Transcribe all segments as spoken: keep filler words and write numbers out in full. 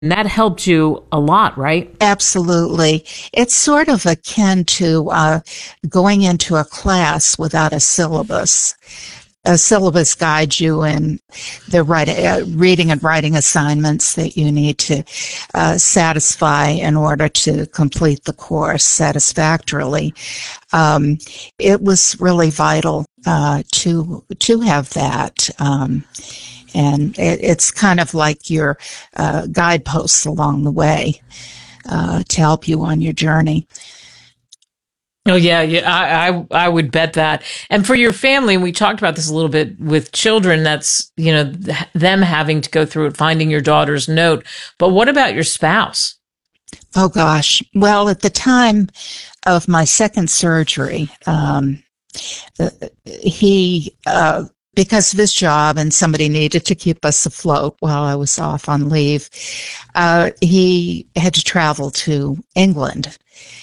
And that helped you a lot, right? Absolutely. It's sort of akin to uh, going into a class without a syllabus. A syllabus guides you in the writing, uh, reading and writing assignments that you need to uh, satisfy in order to complete the course satisfactorily. Um, it was really vital uh, to to have that. Um, and it, it's kind of like your uh, guideposts along the way uh, to help you on your journey. Oh yeah, yeah, I, I I would bet that. And for your family, and we talked about this a little bit with children, that's, you know, th- them having to go through it, finding your daughter's note. But what about your spouse? Oh gosh. Well, at the time of my second surgery, um, uh, he, uh, because of his job and somebody needed to keep us afloat while I was off on leave, uh, he had to travel to England.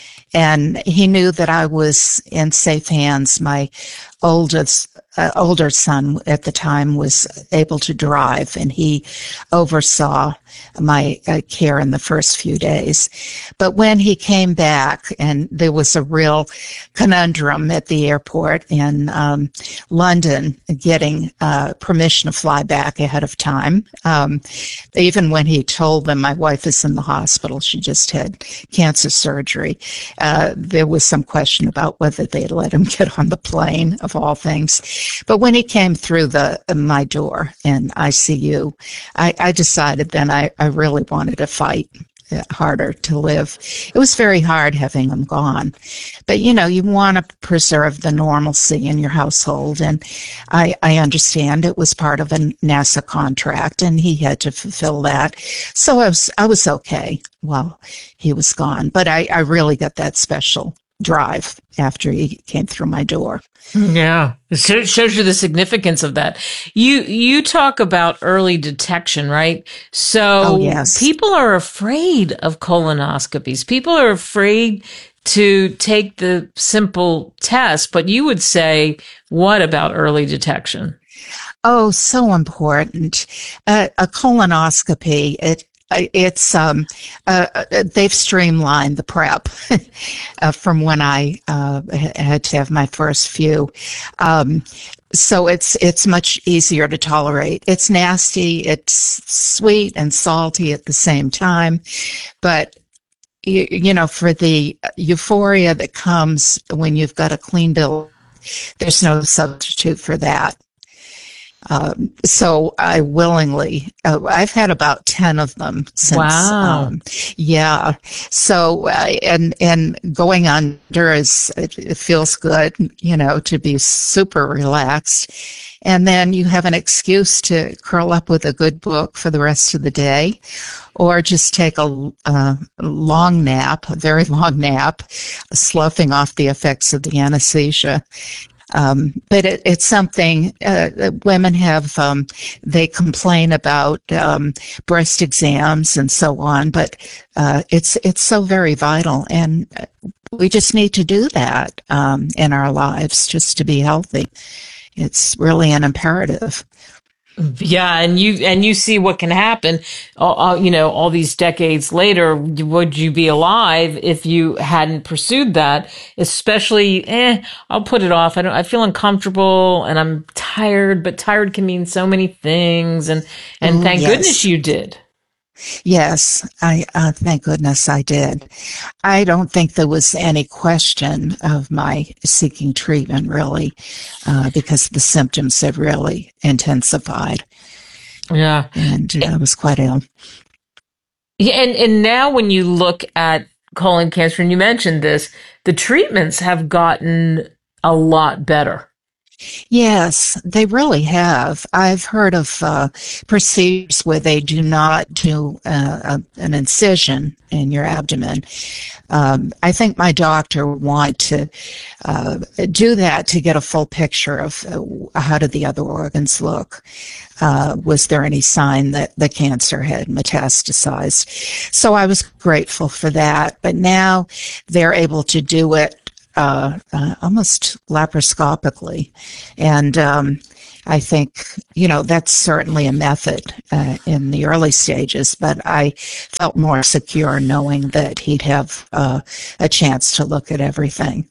And he knew that I was in safe hands. My oldest, uh, older son at the time was able to drive, and he oversaw my uh, care in the first few days. But when he came back, and there was a real conundrum at the airport in um, London, getting uh, permission to fly back ahead of time. Um, even when he told them my wife is in the hospital, she just had cancer surgery, uh, there was some question about whether they'd let him get on the plane, of all things. But when he came through the my door in I C U, I, I decided then I, I really wanted to fight harder to live. It was very hard having him gone. But, you know, you want to preserve the normalcy in your household. And I, I understand it was part of a NASA contract and he had to fulfill that. So I was, I was okay while he was gone. But I, I really got that special drive after he came through my door. Yeah, it shows you the significance of that. You you talk about early detection, right? So oh, yes. People are afraid of colonoscopies. People are afraid to take the simple test, but you would say, what about early detection? Oh, so important. Uh, a colonoscopy, it It's um, uh, they've streamlined the prep uh, from when I uh, had to have my first few, um, so it's it's much easier to tolerate. It's nasty, it's sweet and salty at the same time, but you, you know, for the euphoria that comes when you've got a clean bill, there's no substitute for that. Um, so I willingly, uh, I've had about ten of them since. Wow. Um, yeah. So, uh, and, and going under is, it, it feels good, you know, to be super relaxed. And then you have an excuse to curl up with a good book for the rest of the day, or just take a, a long nap, a very long nap, sloughing off the effects of the anesthesia. Um, but it, it's something uh, that women have, um, they complain about um, breast exams and so on, but uh, it's it's so very vital, and we just need to do that um, in our lives just to be healthy. It's really an imperative. Yeah, and you and you see what can happen. Uh, you know, all these decades later, would you be alive if you hadn't pursued that? Especially, eh, I'll put it off. I don't. I feel uncomfortable and I'm tired, but tired can mean so many things. And and Ooh, thank yes. goodness you did. Yes, I uh, thank goodness I did. I don't think there was any question of my seeking treatment, really, uh, because the symptoms had really intensified. Yeah, and uh, I was quite ill. Yeah, and and now when you look at colon cancer, and you mentioned this, the treatments have gotten a lot better. Yes, they really have. I've heard of uh, procedures where they do not do uh, a, an incision in your abdomen. Um, I think my doctor wanted to uh, do that to get a full picture of uh, how did the other organs look. Uh, was there any sign that the cancer had metastasized? So I was grateful for that. But now they're able to do it Uh, uh, almost laparoscopically. And um, I think, you know, that's certainly a method uh, in the early stages, but I felt more secure knowing that he'd have uh, a chance to look at everything.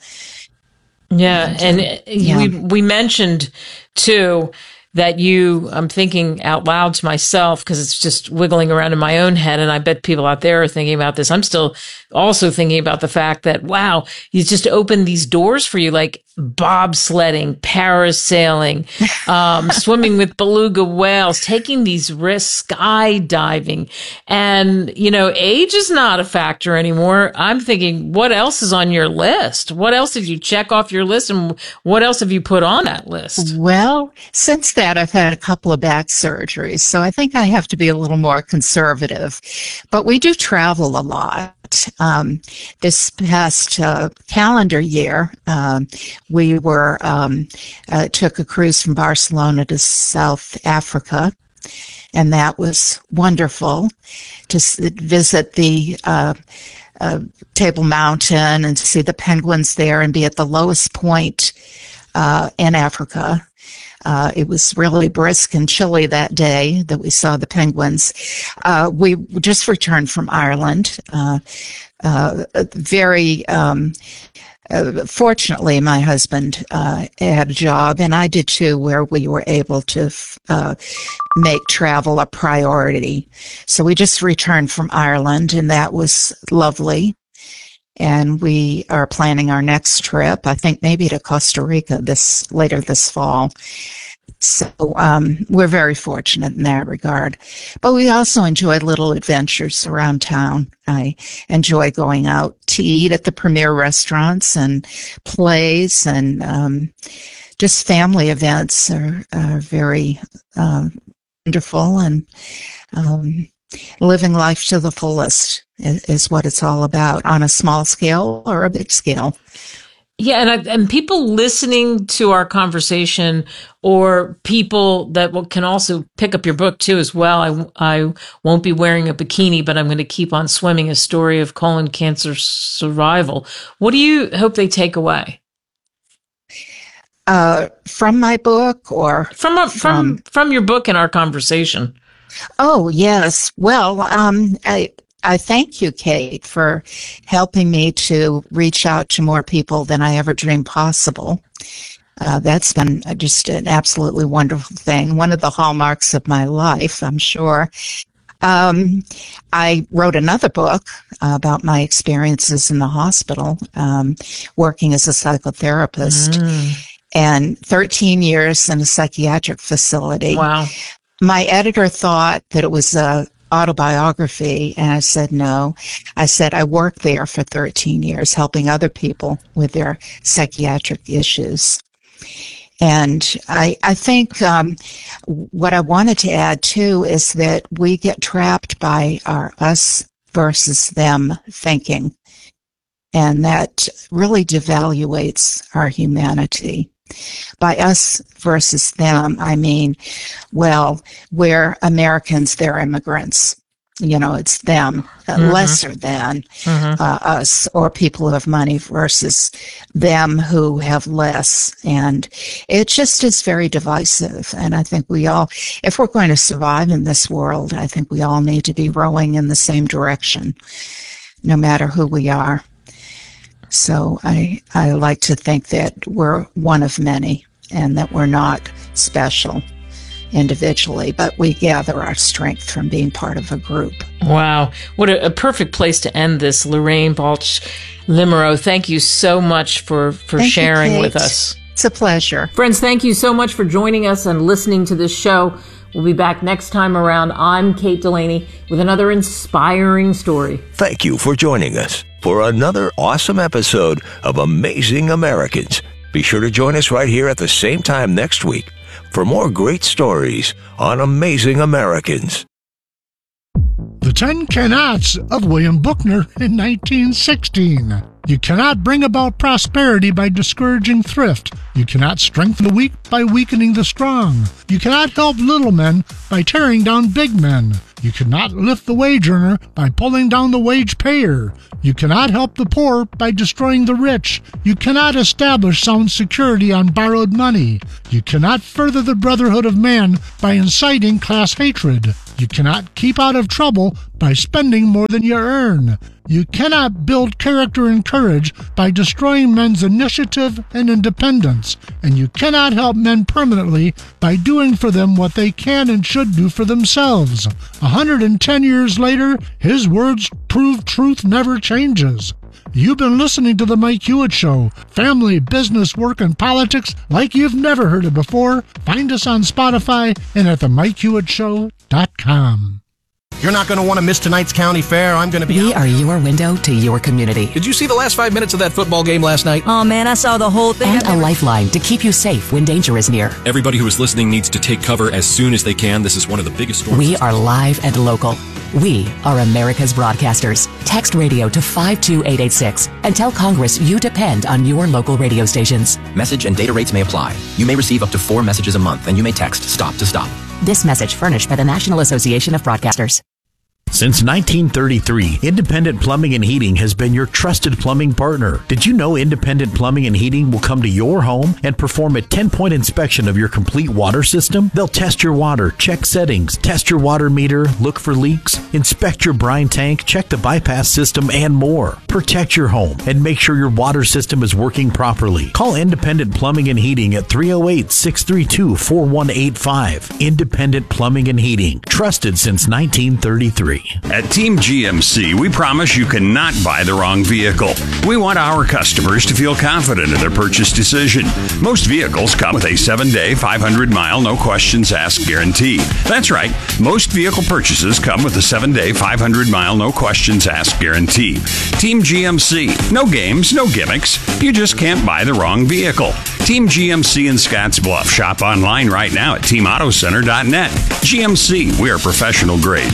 Yeah, and, and uh, yeah. we we mentioned too that you, I'm thinking out loud to myself because it's just wiggling around in my own head, and I bet people out there are thinking about this. I'm still also thinking about the fact that, wow, he's just opened these doors for you, like bobsledding, parasailing, um, swimming with beluga whales, taking these risks, skydiving. And, you know, age is not a factor anymore. I'm thinking, what else is on your list? What else did you check off your list? And what else have you put on that list? Well, since that, I've had a couple of back surgeries, so I think I have to be a little more conservative. But we do travel a lot. Um, this past uh, calendar year, um, we were um, uh, took a cruise from Barcelona to South Africa, and that was wonderful to s- visit the uh, uh, Table Mountain and see the penguins there and be at the lowest point uh, in Africa. Uh, it was really brisk and chilly that day that we saw the penguins. Uh, we just returned from Ireland. Uh, uh, very um, uh, fortunately, my husband uh, had a job, and I did too, where we were able to uh, make travel a priority. So we just returned from Ireland, and that was lovely. And we are planning our next trip, I think maybe to Costa Rica this later this fall. So um, we're very fortunate in that regard. But we also enjoy little adventures around town. I enjoy going out to eat at the premier restaurants and plays, and um, just family events are, are very uh, wonderful, and um, living life to the fullest is, is what it's all about, on a small scale or a big scale. Yeah, and I, and people listening to our conversation, or people that will, can also pick up your book too as well. I, I won't be wearing a bikini, but I'm going to keep on swimming, a story of colon cancer survival. What do you hope they take away? Uh, from my book, or from a, from from from your book and our conversation? Oh, yes. Well, um, I, I thank you, Kate, for helping me to reach out to more people than I ever dreamed possible. Uh, that's been just an absolutely wonderful thing. One of the hallmarks of my life, I'm sure. Um, I wrote another book about my experiences in the hospital, um, working as a psychotherapist, mm. and thirteen years in a psychiatric facility. Wow. My editor thought that it was a autobiography, and I said no. I said I worked there for thirteen years helping other people with their psychiatric issues. And I, I think um, what I wanted to add, too, is that we get trapped by our us versus them thinking, and that really devaluates our humanity. By us versus them, I mean, well, we're Americans, they're immigrants. You know, it's them, uh, mm-hmm. lesser than mm-hmm. uh, us, or people who have money versus them who have less. And it just is very divisive. And I think we all, if we're going to survive in this world, I think we all need to be rowing in the same direction, no matter who we are. So I, I like to think that we're one of many, and that we're not special individually, but we gather our strength from being part of a group. Wow. What a, a perfect place to end this. Lorraine Balch Limereau, thank you so much for, for thank sharing you, with us. It's a pleasure. Friends, thank you so much for joining us and listening to this show. We'll be back next time around. I'm Kate Delaney with another inspiring story. Thank you for joining us for another awesome episode of Amazing Americans. Be sure to join us right here at the same time next week for more great stories on Amazing Americans. The Ten Cannots of William Buckner in nineteen sixteen. You cannot bring about prosperity by discouraging thrift. You cannot strengthen the weak by weakening the strong. You cannot help little men by tearing down big men. You cannot lift the wage earner by pulling down the wage payer. You cannot help the poor by destroying the rich. You cannot establish sound security on borrowed money. You cannot further the brotherhood of man by inciting class hatred. You cannot keep out of trouble by spending more than you earn. You cannot build character and courage by destroying men's initiative and independence. And you cannot help men permanently by doing for them what they can and should do for themselves. A hundred and ten years later, his words prove truth never changes. You've been listening to The Mike Hewitt Show. Family, business, work, and politics like you've never heard it before. Find us on Spotify and at the mike hewitt show dot com. You're not going to want to miss tonight's county fair. I'm going to be We out. are your window to your community. Did you see the last five minutes of that football game last night? Oh man, I saw the whole thing. And a lifeline to keep you safe when danger is near. Everybody who is listening needs to take cover as soon as they can. This is one of the biggest storms. We are live and local. We are America's broadcasters. Text radio to five two eight eight six and tell Congress you depend on your local radio stations. Message and data rates may apply. You may receive up to four messages a month, and you may text STOP to STOP. This message furnished by the National Association of Broadcasters. Since nineteen thirty-three, Independent Plumbing and Heating has been your trusted plumbing partner. Did you know Independent Plumbing and Heating will come to your home and perform a ten-point inspection of your complete water system? They'll test your water, check settings, test your water meter, look for leaks, inspect your brine tank, check the bypass system, and more. Protect your home and make sure your water system is working properly. Call Independent Plumbing and Heating at three oh eight, six three two, four one eight five. Independent Plumbing and Heating, trusted since nineteen thirty-three. At Team G M C, we promise you cannot buy the wrong vehicle. We want our customers to feel confident in their purchase decision. Most vehicles come with a seven-day, five hundred mile, no questions asked guarantee. That's right. Most vehicle purchases come with a seven-day, five hundred mile, no questions asked guarantee. Team G M C. No games, no gimmicks. You just can't buy the wrong vehicle. Team G M C in Scottsbluff. Shop online right now at team auto center dot net. G M C. We are professional grade.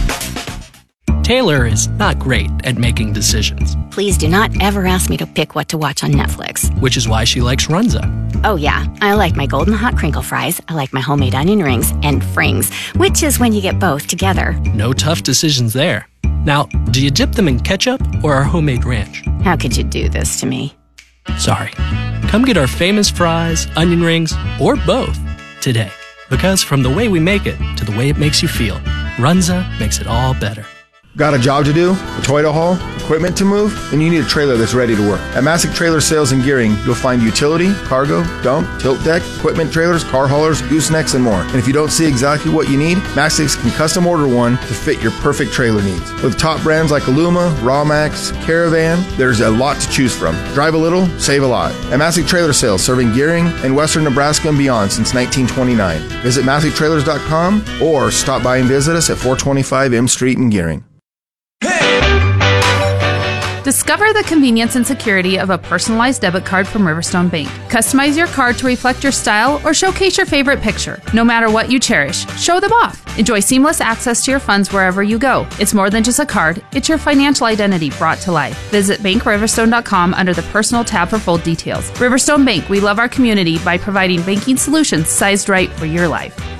Taylor is not great at making decisions. Please do not ever ask me to pick what to watch on Netflix. Which is why she likes Runza. Oh yeah, I like my golden hot crinkle fries, I like my homemade onion rings, and frings, which is when you get both together. No tough decisions there. Now, do you dip them in ketchup or our homemade ranch? How could you do this to me? Sorry. Come get our famous fries, onion rings, or both today. Because from the way we make it to the way it makes you feel, Runza makes it all better. Got a job to do, a toy to haul, equipment to move? Then you need a trailer that's ready to work. At Masick Trailer Sales and Gearing, you'll find utility, cargo, dump, tilt deck, equipment trailers, car haulers, goosenecks, and more. And if you don't see exactly what you need, Masick can custom order one to fit your perfect trailer needs. With top brands like Aluma, Rawmax, Caravan, there's a lot to choose from. Drive a little, save a lot. At Masick Trailer Sales, serving Gearing and western Nebraska and beyond since nineteen twenty-nine. Visit masick trailers dot com or stop by and visit us at four twenty-five M Street in Gearing. Discover the convenience and security of a personalized debit card from Riverstone Bank. Customize your card to reflect your style or showcase your favorite picture. No matter what you cherish, show them off. Enjoy seamless access to your funds wherever you go. It's more than just a card, it's your financial identity brought to life. Visit bank riverstone dot com under the Personal tab for full details. Riverstone Bank, we love our community by providing banking solutions sized right for your life.